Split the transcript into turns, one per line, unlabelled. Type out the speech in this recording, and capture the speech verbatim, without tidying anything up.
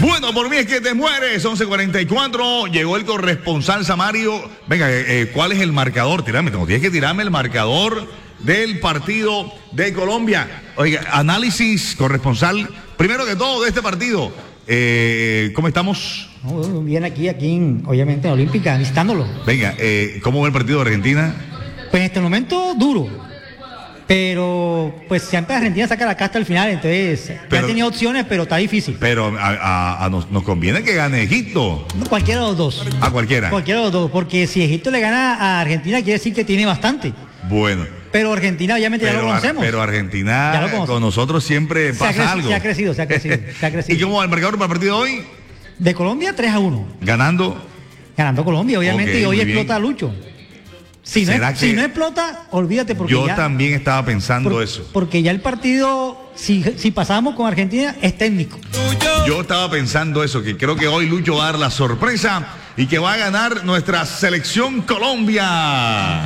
Bueno, por mí es que te mueres. once cuarenta y cuatro. Llegó el corresponsal Samario. Venga, eh, eh, ¿cuál es el marcador? Tirame, tengo, tienes que tirarme el marcador del partido de Colombia. Oiga, análisis corresponsal. Primero que todo de este partido. Eh, ¿Cómo estamos?
Oh, bien aquí, aquí, en, obviamente en Olímpica, visitándolo.
Venga, eh, ¿cómo va el partido de Argentina?
Pues en este momento duro. Pero, pues siempre Argentina saca la casta al final, entonces
Pero,
ya tenía opciones, pero está difícil.
Pero a, a, a nos, nos conviene que gane Egipto.
No, cualquiera de los dos.
A cualquiera.
Cualquiera de los dos, porque si Egipto le gana a Argentina, quiere decir que tiene bastante.
Bueno.
Pero Argentina, obviamente, ya lo conocemos.
Pero Argentina, con nosotros siempre pasa
se crecido,
algo.
Se ha crecido, se ha crecido, se ha crecido.
¿Y cómo va el marcador para el partido de hoy?
De Colombia, tres a uno.
¿Ganando?
Ganando Colombia, obviamente, okay, y hoy explota bien. Lucho. Si no, es, si no explota, olvídate porque
yo
ya,
también estaba pensando
por,
eso.
Porque ya el partido, si, si pasamos con Argentina, es técnico.
Yo estaba pensando eso, que creo que hoy Lucho va a dar la sorpresa y que va a ganar nuestra selección Colombia.